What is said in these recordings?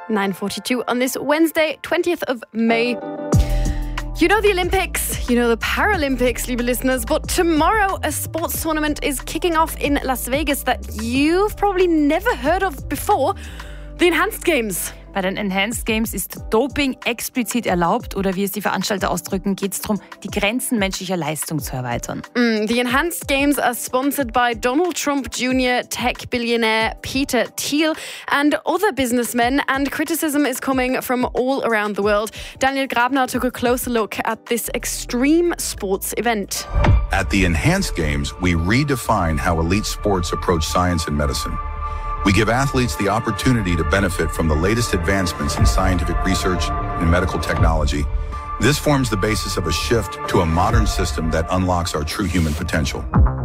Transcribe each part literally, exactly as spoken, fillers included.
nine forty-two on this Wednesday, twentieth of May. You know the Olympics, you know the Paralympics, liebe listeners, but tomorrow a sports tournament is kicking off in Las Vegas that you've probably never heard of before, the Enhanced Games. Bei den Enhanced Games ist Doping explizit erlaubt oder wie es die Veranstalter ausdrücken, geht es darum, die Grenzen menschlicher Leistung zu erweitern. Mm, the Enhanced Games are sponsored by Donald Trump Junior, tech billionaire Peter Thiel and other businessmen, and criticism is coming from all around the world. Daniel Grabner took a closer look at this extreme sports event. At the Enhanced Games, we redefine how elite sports approach science and medicine. We give athletes the opportunity to benefit from the latest advancements in scientific research and medical technology. This forms the basis of a shift to a modern system that unlocks our true human potential.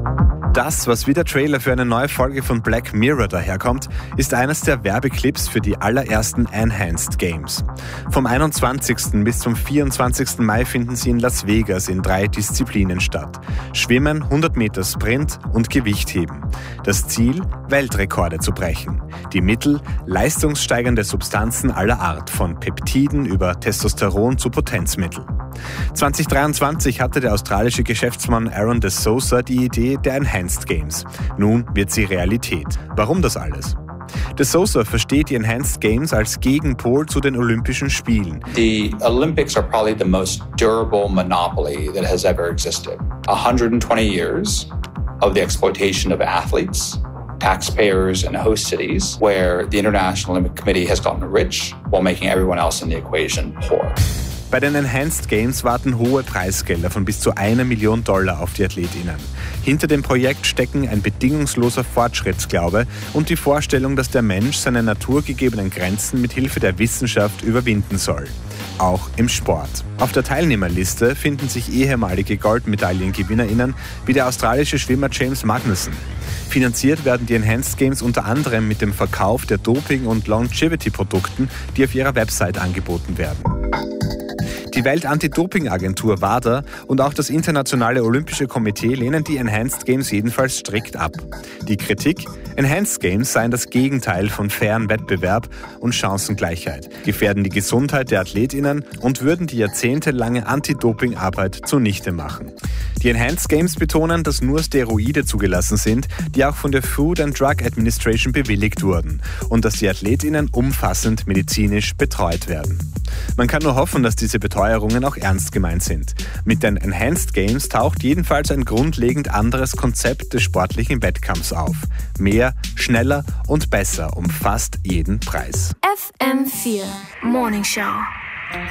Das, was wie der Trailer für eine neue Folge von Black Mirror daherkommt, ist eines der Werbeclips für die allerersten Enhanced Games. Vom einundzwanzigsten bis zum vierundzwanzigsten Mai finden sie in Las Vegas in drei Disziplinen statt. Schwimmen, hundert Meter Sprint und Gewichtheben. Das Ziel, Weltrekorde zu brechen. Die Mittel, leistungssteigernde Substanzen aller Art, von Peptiden über Testosteron zu Potenzmittel. zwanzig dreiundzwanzig hatte der australische Geschäftsmann Aaron De Souza die Idee der Enhanced Games. Nun wird sie Realität. Warum das alles? De Souza versteht die Enhanced Games als Gegenpol zu den Olympischen Spielen. The Olympics are probably the most durable monopoly that has ever existed. one hundred twenty years of the exploitation of athletes, taxpayers and host cities, where the International Olympic Committee has gotten rich while making everyone else in the equation poor. Bei den Enhanced Games warten hohe Preisgelder von bis zu einer Million Dollar auf die AthletInnen. Hinter dem Projekt stecken ein bedingungsloser Fortschrittsglaube und die Vorstellung, dass der Mensch seine naturgegebenen Grenzen mit Hilfe der Wissenschaft überwinden soll. Auch im Sport. Auf der Teilnehmerliste finden sich ehemalige GoldmedaillenGewinnerInnen wie der australische Schwimmer James Magnussen. Finanziert werden die Enhanced Games unter anderem mit dem Verkauf der Doping- und Longevity-Produkten, die auf ihrer Website angeboten werden. Die Welt-Anti-Doping-Agentur WADA und auch das Internationale Olympische Komitee lehnen die Enhanced Games jedenfalls strikt ab. Die Kritik? Enhanced Games seien das Gegenteil von fairem Wettbewerb und Chancengleichheit, gefährden die Gesundheit der AthletInnen und würden die jahrzehntelange Anti-Doping-Arbeit zunichte machen. Die Enhanced Games betonen, dass nur Steroide zugelassen sind, die auch von der Food and Drug Administration bewilligt wurden und dass die AthletInnen umfassend medizinisch betreut werden. Man kann nur hoffen, dass diese Beteuerungen auch ernst gemeint sind. Mit den Enhanced Games taucht jedenfalls ein grundlegend anderes Konzept des sportlichen Wettkampfs auf. Mehr, schneller und besser um fast jeden Preis. F M vier Morning Show.